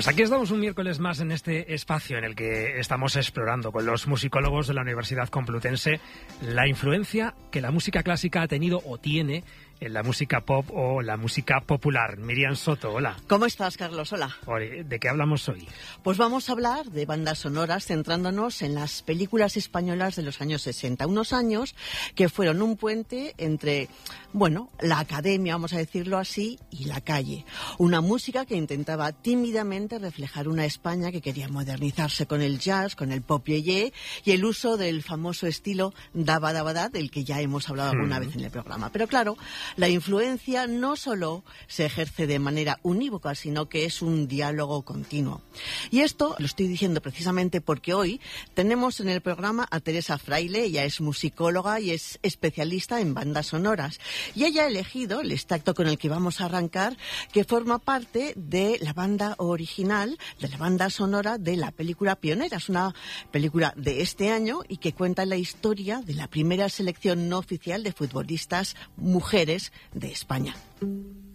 Pues aquí estamos un miércoles más en este espacio en el que estamos explorando con los musicólogos de la Universidad Complutense la influencia que la música clásica ha tenido o tiene en la música pop o la música popular. Miriam Soto, hola. ¿Cómo estás, Carlos? Hola. ¿De qué hablamos hoy? Pues vamos a hablar de bandas sonoras centrándonos en las películas españolas de los años 60. Unos años que fueron un puente entre, la academia, vamos a decirlo así, y la calle. Una música que intentaba tímidamente reflejar una España que quería modernizarse con el jazz, con el pop yeye y el uso del famoso estilo daba daba da, del que ya hemos hablado alguna vez en el programa. Pero claro, la influencia no solo se ejerce de manera unívoca, sino que es un diálogo continuo. Y esto lo estoy diciendo precisamente porque hoy tenemos en el programa a Teresa Fraile. Ella es musicóloga y es especialista en bandas sonoras. Y ella ha elegido el extracto con el que vamos a arrancar, que forma parte de la banda original, de la banda sonora de la película Pionera. Es una película de este año y que cuenta la historia de la primera selección no oficial de futbolistas mujeres de España.